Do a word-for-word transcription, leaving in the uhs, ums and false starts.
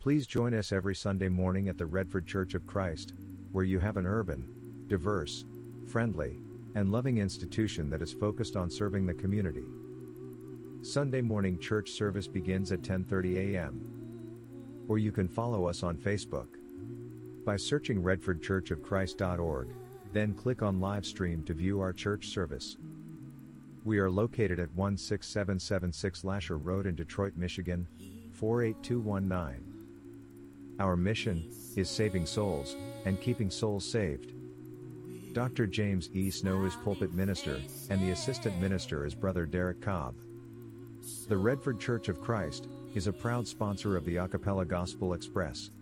Please join us every Sunday morning at the Redford Church of Christ, where you have an urban, diverse, friendly, and loving institution that is focused on serving the community. Sunday morning church service begins at ten thirty a m Or you can follow us on Facebook by searching redford church of christ dot org, then click on live stream to view our church service. We are located at one six seven seven six Lasher Road in Detroit, Michigan, four eight two one nine. Our mission is saving souls and keeping souls saved. Doctor James E. Snow is pulpit minister, and the assistant minister is Brother Derek Cobb. The Redford Church of Christ is a proud sponsor of the Acapella Gospel Express.